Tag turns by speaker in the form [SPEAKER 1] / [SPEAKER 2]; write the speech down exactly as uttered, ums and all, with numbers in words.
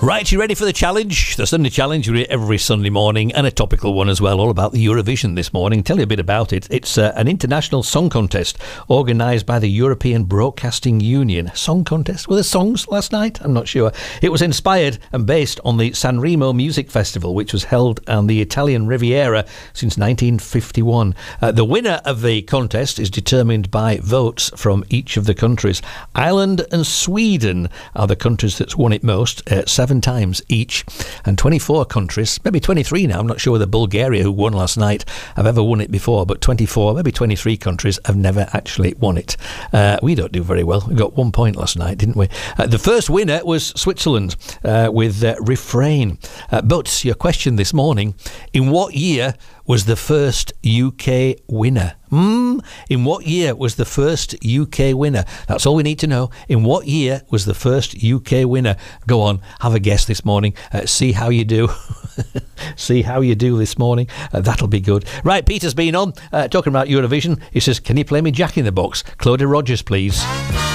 [SPEAKER 1] Right, you ready for the challenge? The Sunday Challenge every Sunday morning, and a topical one as well, all about the Eurovision this morning. Tell you a bit about it. It's uh, an international song contest organised by the European Broadcasting Union. Song contest? Were there songs last night? I'm not sure. It was inspired and based on the Sanremo Music Festival, which was held on the Italian Riviera since nineteen fifty-one. Uh, the winner of the contest is determined by votes from each of the countries. Ireland and Sweden are the countries that's won it most, uh, seven times each, and twenty-four countries, maybe twenty-three now, I'm not sure whether Bulgaria, who won last night, have ever won it before, but twenty-four, maybe twenty-three countries have never actually won it. Uh, we don't do very well. We got one point last night, didn't we? Uh, the first winner was Switzerland uh, with uh, Refrain. Uh, but your question this morning, in what year was the first U K winner? Mm, in what year was the first U K winner? That's all we need to know. In what year was the first U K winner? Go on, have a guess this morning. Uh, see how you do. See how you do this morning. Uh, that'll be good. Right, Peter's been on, uh, talking about Eurovision. He says, can you play me Jack in the Box? Claudia Rogers, please.